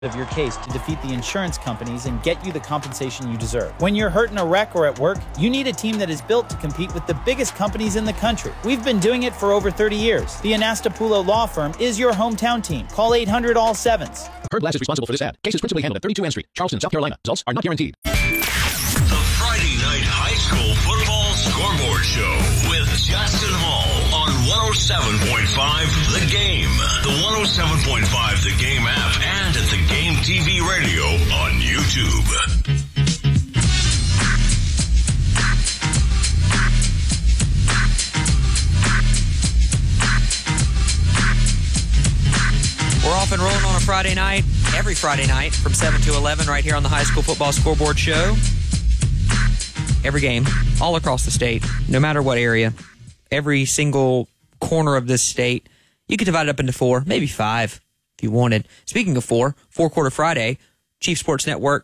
of your case to defeat the insurance companies and get you the compensation you deserve. When you're hurt in a wreck or at work, you need a team that is built to compete with the biggest companies in the country. We've been doing it for over 30 years. The Anastapulo Law Firm is your hometown team. Call 800-ALL-SEVENS. Heard Glass is responsible for this ad. Case is principally handled at 32 N Street, Charleston, South Carolina. Results are not guaranteed. The Friday Night High School Football Scoreboard Show with Justin Hall on 107.5 The Game, the 107.5 The Game app, and at The Game TV Radio on YouTube. We're off and rolling on a Friday night, every Friday night from 7 to 11 right here on the High School Football Scoreboard Show. Every game, all across the state, no matter what area, every single corner of this state. You could divide it up into 4, maybe 5 if you wanted. Speaking of 4, Quarter Friday, Chief Sports Network.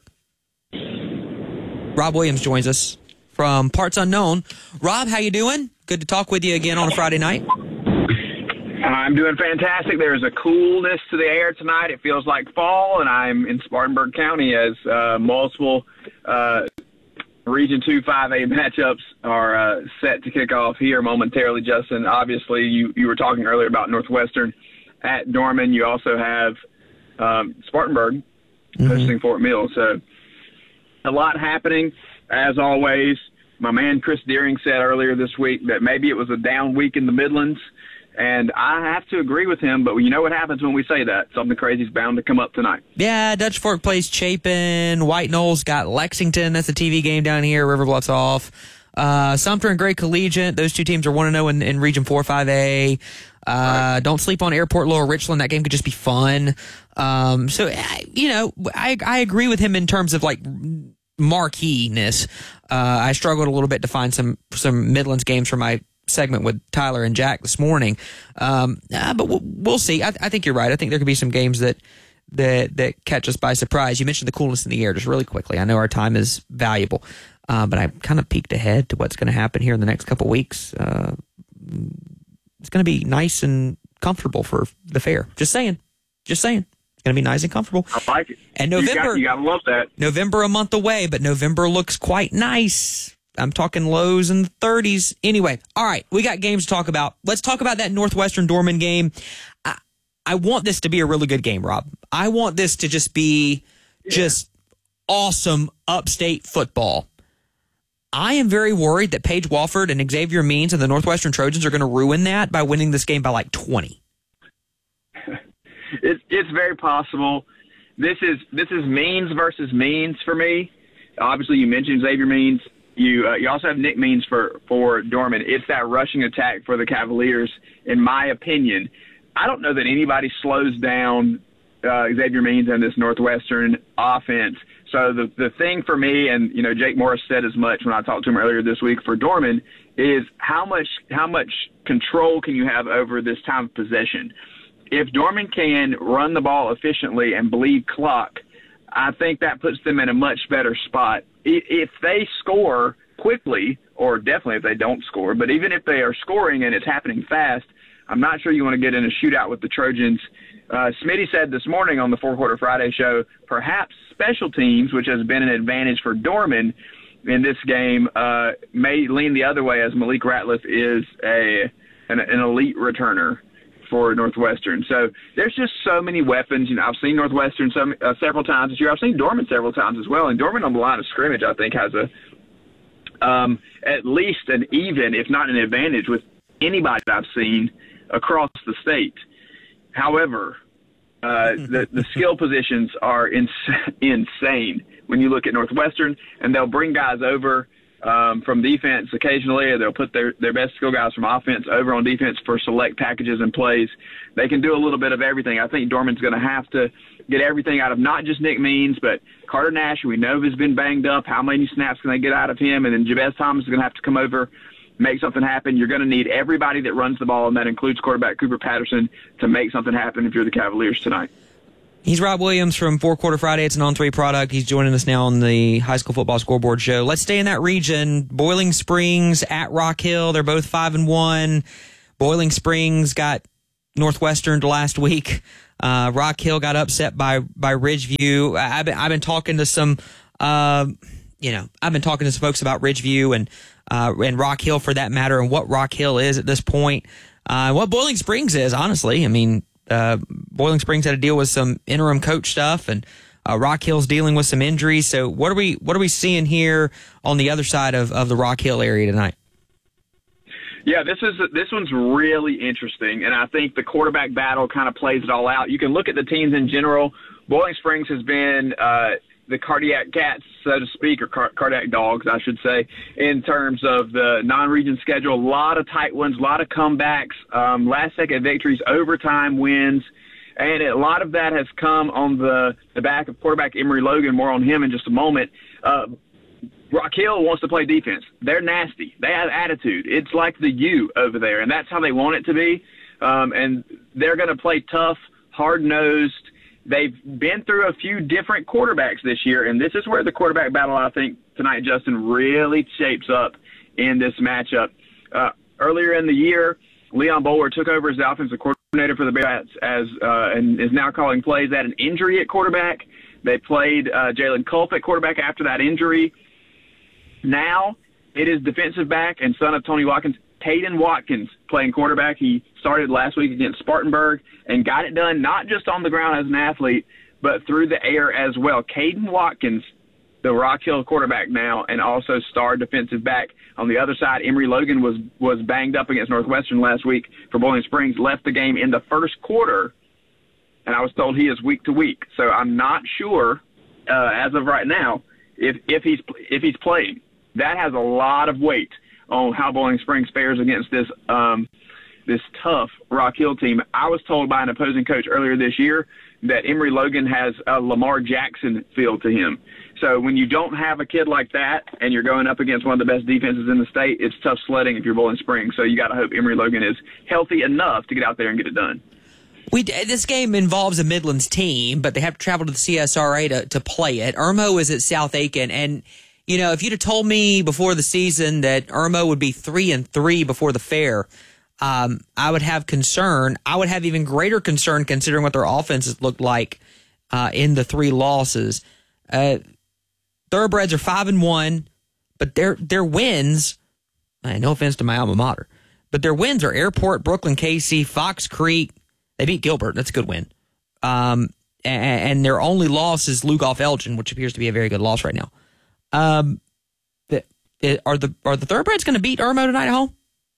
Rob Williams joins us from Parts Unknown. Rob, how you doing? Good to talk with you again on a Friday night. I'm doing fantastic. There's a coolness to the air tonight. It feels like fall, and I'm in Spartanburg County as multiple Region 2 5A matchups are set to kick off here momentarily, Justin. Obviously, you were talking earlier about Northwestern at Dorman. You also have Spartanburg hosting Fort Mill. So a lot happening, as always. My man Chris Deering said earlier this week that maybe it was a down week in the Midlands. And I have to agree with him, but you know what happens when we say that. Something crazy is bound to come up tonight. Yeah, Dutch Fork plays Chapin. White Knolls got Lexington. That's a TV game down here. River Bluff's off. Sumter and Gray Collegiate. Those two teams are 1-0 in Region 4 5A. Right. Don't sleep on Airport Lower Richland. That game could just be fun. So, you know, I agree with him in terms of, like, marquee-ness. I struggled a little bit to find some Midlands games for my segment with Tyler and Jack this morning. But we'll see. I think you're right. I think there could be some games that catch us by surprise. You mentioned the coolness in the air just really quickly. I know our time is valuable, but I kind of peeked ahead to what's going to happen here in the next couple weeks. It's going to be nice and comfortable for the fair. Just saying. It's going to be nice and comfortable. I like it. And November, you got to love that. November a month away, but November looks quite nice. I'm talking lows in the 30s. Anyway, all right, we got games to talk about. Let's talk about that Northwestern Dorman game. I want this to be a really good game, Rob. I want this to just be just awesome upstate football. I am very worried that Paige Wofford and Xavier Means and the Northwestern Trojans are going to ruin that by winning this game by like 20. It's very possible. This is Means versus Means for me. Obviously, you mentioned Xavier Means. You also have Nick Means for Dorman. It's that rushing attack for the Cavaliers, in my opinion. I don't know that anybody slows down Xavier Means and this Northwestern offense. So the thing for me, and you know, Jake Morris said as much when I talked to him earlier this week for Dorman, is how much control can you have over this time of possession? If Dorman can run the ball efficiently and bleed clock, I think that puts them in a much better spot. If they score quickly, or definitely if they don't score, but even if they are scoring and it's happening fast, I'm not sure you want to get in a shootout with the Trojans. Smitty said this morning on the Quarter Friday show, perhaps special teams, which has been an advantage for Dorman in this game, may lean the other way as Malik Ratliff is an elite returner for Northwestern. So there's just so many weapons. You know, I've seen Northwestern several times this year. I've seen Dorman several times as well. And Dorman on the line of scrimmage, I think, has at least an even, if not an advantage, with anybody I've seen across the state. However, the skill positions are insane when you look at Northwestern, and they'll bring guys over from defense occasionally, or they'll put their best skill guys from offense over on defense for select packages and plays. They can do a little bit of everything. I think Dorman's going to have to get everything out of not just Nick Means, but Carter Nash, we know has been banged up. How many snaps can they get out of him? And then Jabez Thomas is going to have to come over, make something happen. You're going to need everybody that runs the ball, and that includes quarterback Cooper Patterson, to make something happen if you're the Cavaliers tonight. He's Rob Williams from Quarter Friday. It's an On3 product. He's joining us now on the High School Football Scoreboard Show. Let's stay in that region. Boiling Springs at Rock Hill. They're both 5-1. Boiling Springs got Northwestern last week. Rock Hill got upset by Ridgeview. I've been talking to some, I've been talking to some folks about Ridgeview and Rock Hill for that matter, and what Rock Hill is at this point, what Boiling Springs is, honestly. I mean, Boiling Springs had to deal with some interim coach stuff, and Rock Hill's dealing with some injuries. So what are we seeing here on the other side of the Rock Hill area tonight? Yeah, this one's really interesting, and I think the quarterback battle kind of plays it all out. You can look at the teams in general. Boiling Springs has been the cardiac cats, so to speak, or cardiac dogs, I should say, in terms of the non-region schedule. A lot of tight ones, a lot of comebacks, last-second victories, overtime wins, and a lot of that has come on the back of quarterback Emory Logan. More on him in just a moment. Rock Hill wants to play defense. They're nasty. They have attitude. It's like the U over there, and that's how they want it to be. And they're going to play tough, hard-nosed. They've been through a few different quarterbacks this year, and this is where the quarterback battle, I think, tonight, Justin, really shapes up in this matchup. Earlier in the year, Leon Bowler took over as the offensive coordinator for the Bearcats and is now calling plays. They had an injury at quarterback. They played Jalen Culp at quarterback after that injury. Now it is defensive back and son of Tony Watkins, Caden Watkins, playing quarterback. He started last week against Spartanburg and got it done not just on the ground as an athlete, but through the air as well. Caden Watkins, the Rock Hill quarterback now, and also star defensive back. On the other side, Emory Logan was banged up against Northwestern last week for Boiling Springs, left the game in the first quarter, and I was told he is week to week. So I'm not sure as of right now if he's playing. That has a lot of weight on how Boiling Springs fares against this tough Rock Hill team. I was told by an opposing coach earlier this year that Emory Logan has a Lamar Jackson feel to him. So when you don't have a kid like that and you're going up against one of the best defenses in the state, it's tough sledding if you're Boiling Springs. So you got to hope Emory Logan is healthy enough to get out there and get it done. This game involves a Midlands team, but they have to travel to the CSRA to play it. Irmo is at South Aiken, and if you'd have told me before the season that Irmo would be 3-3 before the fair, I would have concern. I would have even greater concern considering what their offenses looked like in the 3 losses. Thoroughbreds are 5-1, but their wins, no offense to my alma mater, but their wins are Airport, Brooklyn, KC, Fox Creek. They beat Gilbert. That's a good win. And their only loss is Lugoff Elgin, which appears to be a very good loss right now. Are the Thoroughbreds going to beat Irmo tonight at home?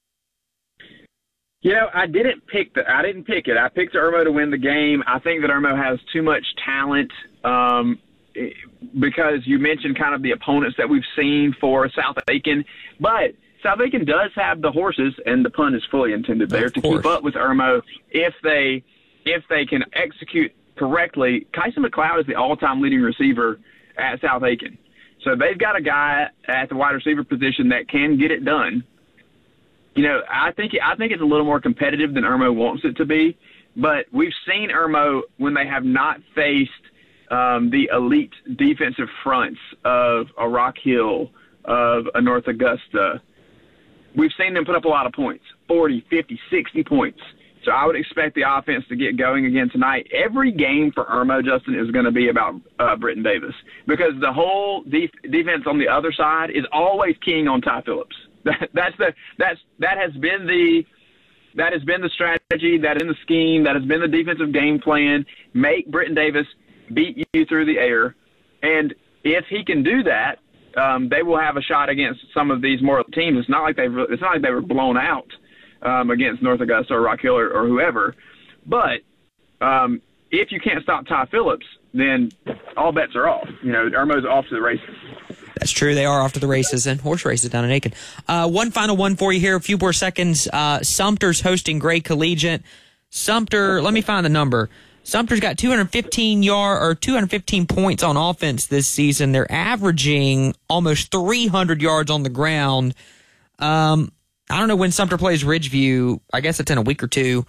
I didn't pick it. I picked Irmo to win the game. I think that Irmo has too much talent because you mentioned kind of the opponents that we've seen for South Aiken. But South Aiken does have the horses, and the pun is fully intended there, to keep up with Irmo if they can execute correctly. Kyson McLeod is the all-time leading receiver at South Aiken. So they've got a guy at the wide receiver position that can get it done. I think it's a little more competitive than Irmo wants it to be, but we've seen Irmo when they have not faced the elite defensive fronts of a Rock Hill, of a North Augusta. We've seen them put up a lot of points, 40, 50, 60 points. So I would expect the offense to get going again tonight. Every game for Irmo, Justin, is going to be about Britton Davis because the whole defense on the other side is always keying on Ty Phillips. That has been the strategy, that is the scheme, that has been the defensive game plan. Make Britton Davis beat you through the air, and if he can do that, they will have a shot against some of these more teams. It's not like they were blown out against North Augusta or Rock Hill or whoever. But if you can't stop Ty Phillips, then all bets are off. Irmo's off to the races. That's true. They are off to the races and horse races down in Aiken. One final one for you here. A few more seconds. Sumter's hosting Gray Collegiate. Sumter, let me find the number. Sumter's got 215 points on offense this season. They're averaging almost 300 yards on the ground. I don't know when Sumter plays Ridgeview. I guess it's in a week or two.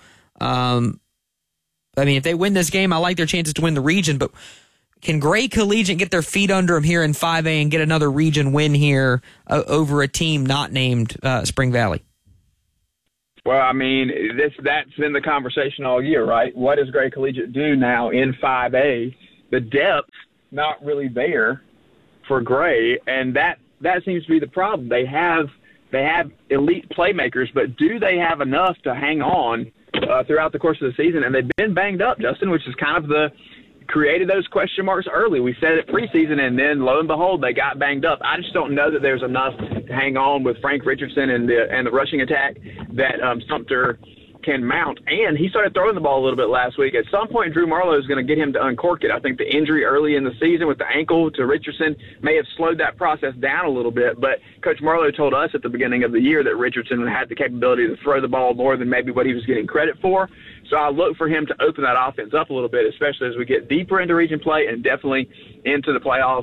If they win this game, I like their chances to win the region, but can Gray Collegiate get their feet under them here in 5A and get another region win here over a team not named Spring Valley? Well, I mean, that's been the conversation all year, right? What does Gray Collegiate do now in 5A? The depth not really there for Gray, and that seems to be the problem. They have elite playmakers, but do they have enough to hang on throughout the course of the season? And they've been banged up, Justin, which is kind of created those question marks early. We said it preseason, and then lo and behold, they got banged up. I just don't know that there's enough to hang on with Frank Richardson and the rushing attack that Sumter can mount. And he started throwing the ball a little bit last week. At some point, Drew Marlowe is going to get him to uncork it. I think the injury early in the season with the ankle to Richardson may have slowed that process down a little bit. But Coach Marlowe told us at the beginning of the year that Richardson had the capability to throw the ball more than maybe what he was getting credit for. So I look for him to open that offense up a little bit, especially as we get deeper into region play and definitely into the playoffs.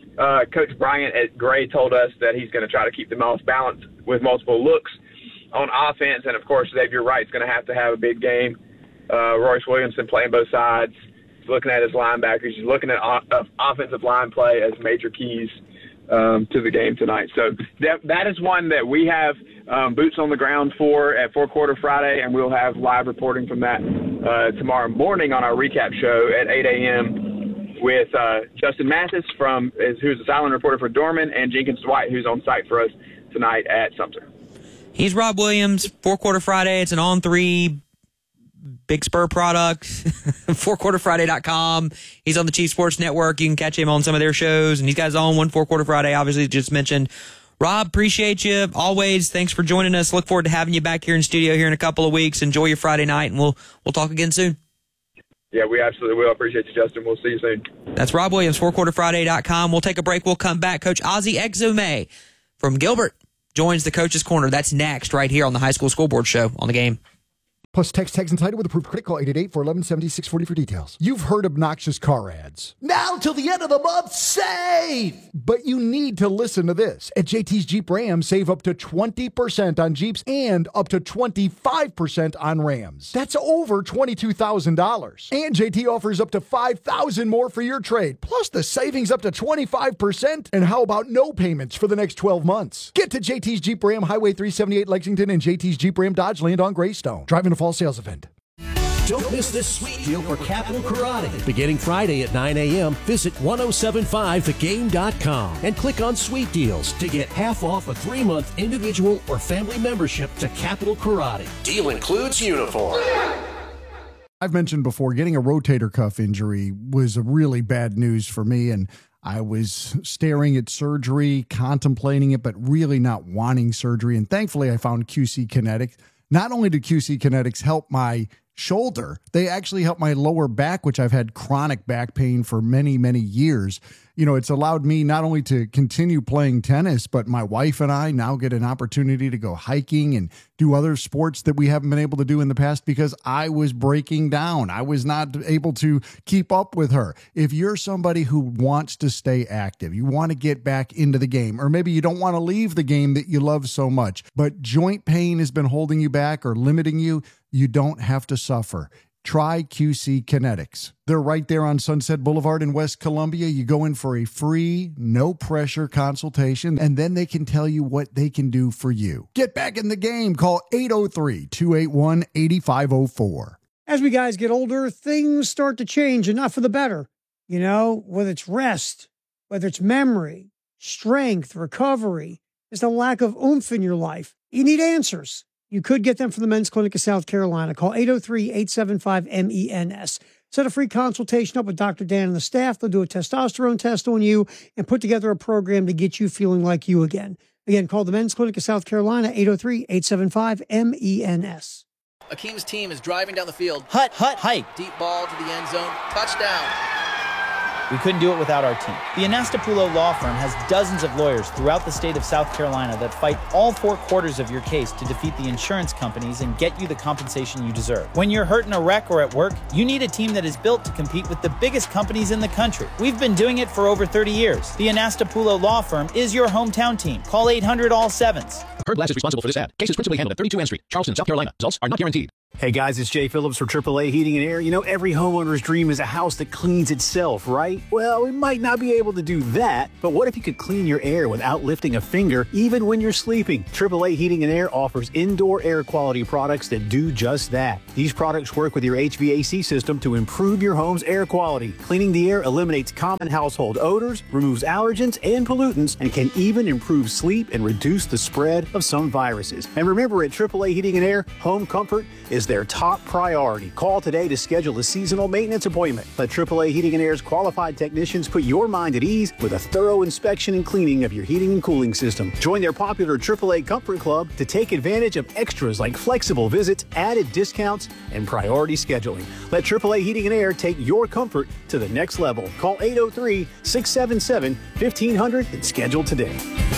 Coach Bryant at Gray told us that he's going to try to keep them off balance with multiple looks on offense. And, of course, Xavier Wright's going to have a big game. Royce Williamson playing both sides. He's looking at his linebackers. He's looking at offensive line play as major keys to the game tonight. So that is one that we have boots on the ground for at Four Quarter Friday, and we'll have live reporting from that tomorrow morning on our recap show at 8 a.m. with Justin Mathis, who's the sideline reporter for Dorman, and Jenkins Dwight, who's on site for us tonight at Sumter. He's Rob Williams, Four Quarter Friday. It's an on-3 Big Spur product, fourquarterfriday.com. He's on the Chief Sports Network. You can catch him on some of their shows, and he's got his own one, Four Quarter Friday, obviously just mentioned. Rob, appreciate you. Always, thanks for joining us. Look forward to having you back here in studio here in a couple of weeks. Enjoy your Friday night, and we'll talk again soon. Yeah, we absolutely will. Appreciate you, Justin. We'll see you soon. That's Rob Williams, fourquarterfriday.com. We'll take a break. We'll come back. Coach Ozzie Exume from Gilbert joins the Coach's Corner. That's next right here on the High School Scoreboard Show on The Game. Plus, text tags and title with approved credit. Call 888-411-7640 for details. You've heard obnoxious car ads. Now till the end of the month, save! But you need to listen to this. At JT's Jeep Ram, save up to 20% on Jeeps and up to 25% on Rams. That's over $22,000. And JT offers up to $5,000 more for your trade. Plus the savings up to 25%. And how about no payments for the next 12 months? Get to JT's Jeep Ram, Highway 378 Lexington, and JT's Jeep Ram Dodge Land on Greystone. Driving a fall sales event. Don't miss this sweet deal for Capital Karate. Beginning Friday at 9 a.m., visit 1075thegame.com and click on Sweet Deals to get half off a 3-month individual or family membership to Capital Karate. Deal includes uniform. I've mentioned before, getting a rotator cuff injury was a really bad news for me, and I was staring at surgery, contemplating it, but really not wanting surgery. And thankfully, I found QC Kinetics. Not only do QC Kinetics help my shoulder, they actually help my lower back, which I've had chronic back pain for many, many years. You know, it's allowed me not only to continue playing tennis, but my wife and I now get an opportunity to go hiking and do other sports that we haven't been able to do in the past because I was breaking down. I was not able to keep up with her. If you're somebody who wants to stay active, you want to get back into the game, or maybe you don't want to leave the game that you love so much, but joint pain has been holding you back or limiting you, you don't have to suffer. Try QC Kinetics. They're right there on Sunset Boulevard in West Columbia. You go in for a free, no-pressure consultation, and then they can tell you what they can do for you. Get back in the game. Call 803-281-8504. As we guys get older, things start to change, and not for the better. You know, whether it's rest, whether it's memory, strength, recovery, just a lack of oomph in your life. You need answers. You could get them from the Men's Clinic of South Carolina. Call 803-875-MENS. Set a free consultation up with Dr. Dan and the staff. They'll do a testosterone test on you and put together a program to get you feeling like you again. Again, call the Men's Clinic of South Carolina, 803-875-MENS. Akeem's team is driving down the field. Hut, hike. Deep ball to the end zone. Touchdown. We couldn't do it without our team. The Anastapulo Law Firm has dozens of lawyers throughout the state of South Carolina that fight all 4 quarters of your case to defeat the insurance companies and get you the compensation you deserve. When you're hurt in a wreck or at work, you need a team that is built to compete with the biggest companies in the country. We've been doing it for over 30 years. The Anastapulo Law Firm is your hometown team. Call 800-ALL-7s. Heard Glass is responsible for this ad. Case is principally handled at 32 Ann Street, Charleston, South Carolina. Results are not guaranteed. Hey guys, it's Jay Phillips for AAA Heating and Air. You know, every homeowner's dream is a house that cleans itself, right? Well, we might not be able to do that, but what if you could clean your air without lifting a finger, even when you're sleeping? AAA Heating and Air offers indoor air quality products that do just that. These products work with your HVAC system to improve your home's air quality. Cleaning the air eliminates common household odors, removes allergens and pollutants, and can even improve sleep and reduce the spread of some viruses. And remember, at AAA Heating and Air, home comfort is their top priority. Call today to schedule a seasonal maintenance appointment. Let AAA Heating and Air's qualified technicians put your mind at ease with a thorough inspection and cleaning of your heating and cooling system. Join their popular AAA Comfort Club to take advantage of extras like flexible visits, added discounts, and priority scheduling. Let AAA Heating and Air take your comfort to the next level. Call 803-677-1500 and schedule today.